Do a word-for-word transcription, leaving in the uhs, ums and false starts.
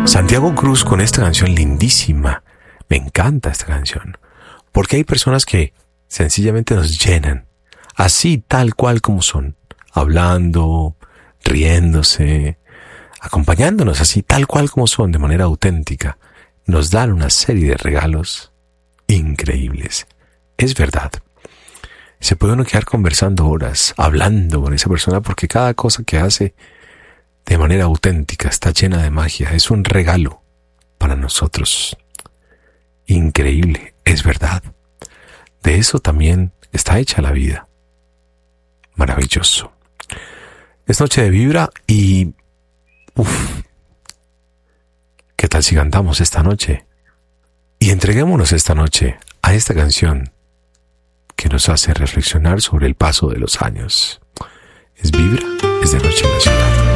Santiago Cruz con esta canción lindísima. Me encanta esta canción, porque hay personas que sencillamente nos llenan, así tal cual como son, hablando, riéndose, acompañándonos así tal cual como son, de manera auténtica. Nos dan una serie de regalos increíbles. Es verdad. Se puede uno quedar conversando horas, hablando con esa persona, porque cada cosa que hace de manera auténtica está llena de magia. Es un regalo para nosotros. Increíble, es verdad. De eso también está hecha la vida. Maravilloso. Es noche de vibra y... Uf, ¿qué tal si cantamos esta noche? Y entreguémonos esta noche a esta canción que nos hace reflexionar sobre el paso de los años. Es Vibra, es de noche en la ciudad.